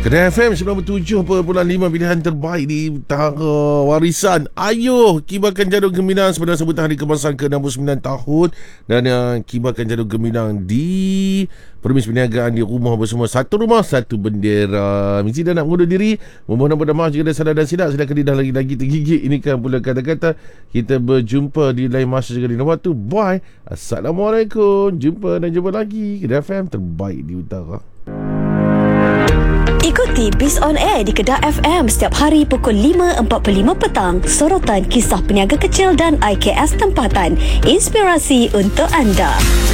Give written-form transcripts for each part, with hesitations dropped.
Kedai FM 97.5 pilihan terbaik di Utara Warisan. Ayo kibarkan jarum gemilang sebenarnya sebutan hari kebangsaan ke-69 tahun. Dan kibarkan jarum gemilang di Permis Perniagaan di rumah bersama satu rumah, satu bendera. Mesti dah nak mengundur diri. Memohon maaf jika ada salah dan silap. Silakan lidah lagi-lagi tergigit. Ini kan pula kata-kata. Kita berjumpa di lain masa juga di lain waktu. Bye. Assalamualaikum. Jumpa dan jumpa lagi. Kedai FM terbaik di Utara. Ikuti Biz On Air di Kedah FM setiap hari pukul 5.45 petang. Sorotan kisah peniaga kecil dan IKS tempatan. Inspirasi untuk anda.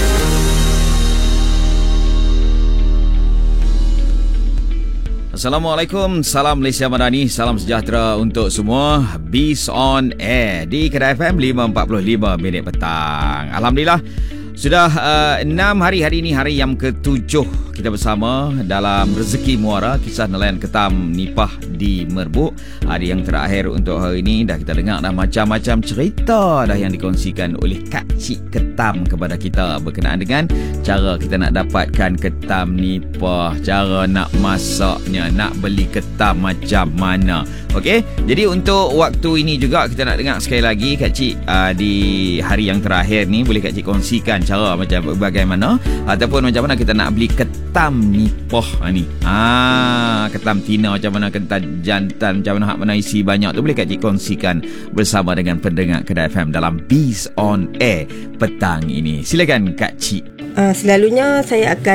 Assalamualaikum, salam Malaysia Madani, salam sejahtera untuk semua. Biz On Air di Kedah FM 5.45 minit petang. Alhamdulillah, sudah 6 hari ini hari yang ke-7 kita bersama dalam Rezeki Muara, kisah nelayan ketam nipah di Merbuk. Hari yang terakhir untuk hari ini dah kita dengar dah macam-macam cerita dah yang dikongsikan oleh Kak Cik Ketam kepada kita berkenaan dengan cara kita nak dapatkan ketam nipah, cara nak masaknya, nak beli ketam macam mana. Okey, jadi untuk waktu ini juga kita nak dengar sekali lagi Kak Cik di hari yang terakhir ni, boleh Kak Cik kongsikan cara macam bagaimana ataupun macam mana kita nak beli ketam nipah ni. Ketam tina macam mana, ketam jantan macam mana, hak mana isi banyak tu, boleh Kak Cik kongsikan bersama dengan pendengar Kedah FM dalam Biz On Air petang ini. Silakan Kak Cik. Selalunya saya akan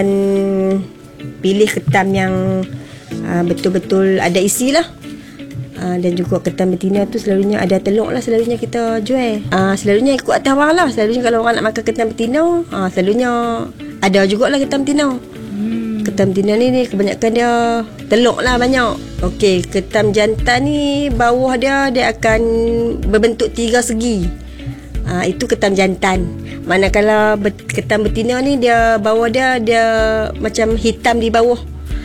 pilih ketam yang betul-betul ada isi lah. Dan juga ketam betina tu selalunya ada telur lah, selalunya kita jual. Selalunya ikut atas bawah lah. Selalunya kalau orang nak makan ketam betina, selalunya ada jugalah ketam betina. Ketam betina ni kebanyakan dia telur lah banyak. Okey, ketam jantan ni bawah dia akan berbentuk 3 segi. Itu ketam jantan. Manakala ketam betina ni dia bawah dia macam hitam di bawah.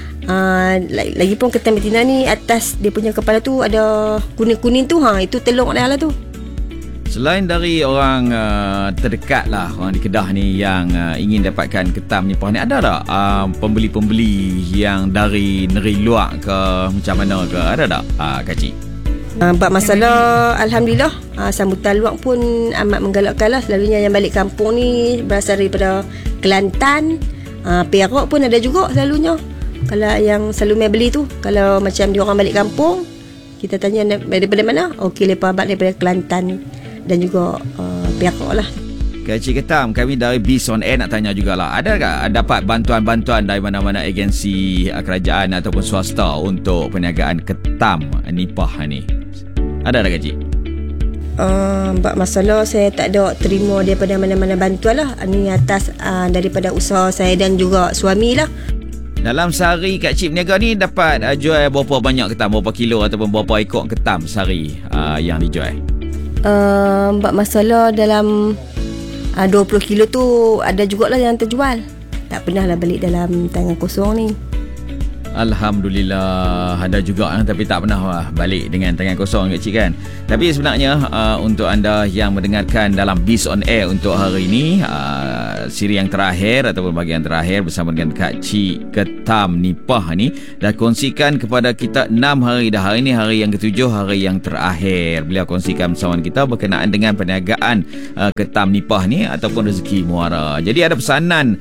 Lagipun ketam betina ni atas dia punya kepala tu ada kuning-kuning tu, itu telur dah lah tu. Selain dari orang terdekat lah, orang di Kedah ni yang ingin dapatkan ketam nipah ni, ada tak pembeli-pembeli yang dari negeri luar ke macam mana ke, ada tak Kak Cik? Bab masalah Alhamdulillah, sambutan luar pun amat menggalakkan lah. Selalunya yang balik kampung ni berasal daripada Kelantan, Perak pun ada juga selalunya. Kalau yang selalu mai beli tu, kalau macam dia orang balik kampung, kita tanya daripada mana? Okey, lepas abang daripada Kelantan dan juga Perak lah. Kak Cik Ketam, kami dari Biz On Air nak tanya jugalah, ada tak dapat bantuan-bantuan dari mana-mana agensi kerajaan ataupun swasta untuk perniagaan ketam nipah ni? Ada tak Kak Cik? Bab masalah saya tak ada terima daripada mana-mana bantuan lah. Ni atas daripada usaha saya dan juga suami lah. Dalam sehari Kak Cik berniaga ni dapat jual berapa banyak ketam, berapa kilo ataupun berapa ekor ketam sehari yang dijual? Bab masalah dalam 20 kilo tu ada jugalah yang terjual. Tak pernah lah balik dalam tangan kosong ni. Alhamdulillah, ada juga tapi tak pernah balik dengan tangan kosong Kak Cik kan. Tapi sebenarnya untuk anda yang mendengarkan dalam Biz On Air untuk hari ini, siri yang terakhir ataupun bahagian terakhir bersama dengan Kak Cik Ketam nipah ni, dah kongsikan kepada kita 6 hari dah. Hari ni hari yang ke-7, hari yang terakhir. Beliau kongsikan bersama kita berkenaan dengan perniagaan ketam nipah ni ataupun rezeki muara. Jadi ada pesanan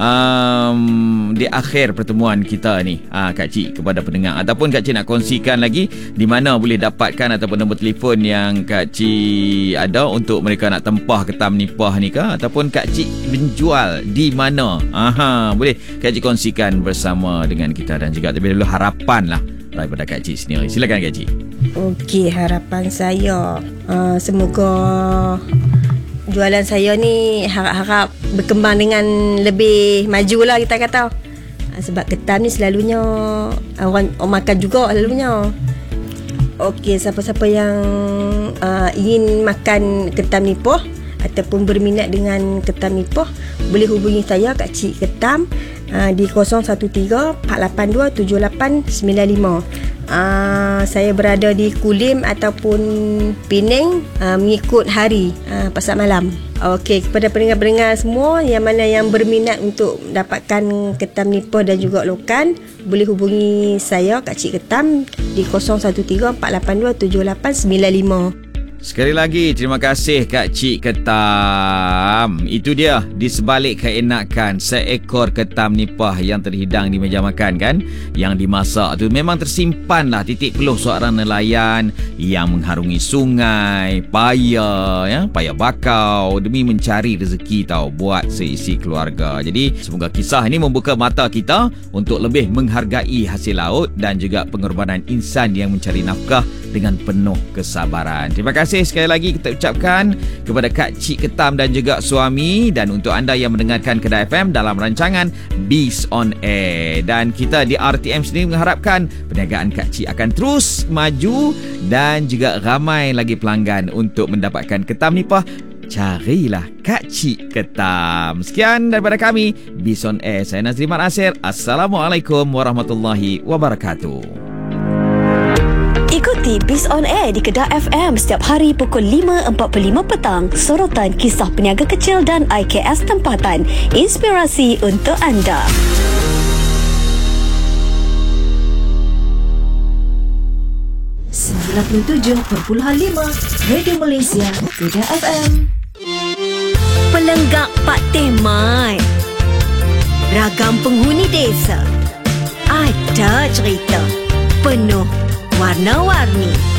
di akhir pertemuan kita ni Kak Cik kepada pendengar, ataupun Kak Cik nak kongsikan lagi di mana boleh dapatkan ataupun nombor telefon yang Kak Cik ada untuk mereka nak tempah ketam nipah ni ke, ataupun Kak Cik menjual di mana. Boleh Kak Cik kongsikan bersama dengan kita, dan juga terlebih dahulu harapan lah daripada Kak Cik sendiri. Silakan Kak Cik. Okey, harapan saya semoga jualan saya ni harap berkembang dengan lebih maju lah kita kata. Sebab ketam ni selalunya orang makan juga selalunya. Okey, siapa-siapa yang ingin makan ketam nipah ataupun berminat dengan ketam nipah, boleh hubungi saya Kak Cik Ketam di 013-482-7895. saya berada di Kulim ataupun Penang mengikut hari pasar malam. Okey, kepada pendengar-pendengar semua yang mana yang berminat untuk dapatkan ketam nipah dan juga lokan, boleh hubungi saya Kak Cik Ketam di 0134827895. Sekali lagi, terima kasih Kak Cik Ketam. Itu dia, di sebalik keenakan seekor ketam nipah yang terhidang di meja makan kan, yang dimasak tu memang tersimpanlah titik peluh seorang nelayan yang mengharungi sungai, payah bakau demi mencari rezeki tahu buat seisi keluarga. Jadi semoga kisah ini membuka mata kita untuk lebih menghargai hasil laut dan juga pengorbanan insan yang mencari nafkah dengan penuh kesabaran. Terima kasih sekali lagi kita ucapkan kepada Kak Cik Ketam dan juga suami, dan untuk anda yang mendengarkan Kedah FM dalam rancangan Beast on Air. Dan kita di RTM sendiri mengharapkan perniagaan Kak Cik akan terus maju dan juga ramai lagi pelanggan untuk mendapatkan ketam nipah. Carilah Kak Cik Ketam. Sekian daripada kami, Beast on Air. Saya Nazriman Nasir. Assalamualaikum warahmatullahi wabarakatuh. Ikuti Biz on Air di Kedah FM setiap hari pukul 5.45 petang. Sorotan kisah peniaga kecil dan IKS tempatan. Inspirasi untuk anda. Radio Malaysia, Kedah FM. Pelenggak Pak Temai. Ragam penghuni desa. Ada cerita penuh warna-warni.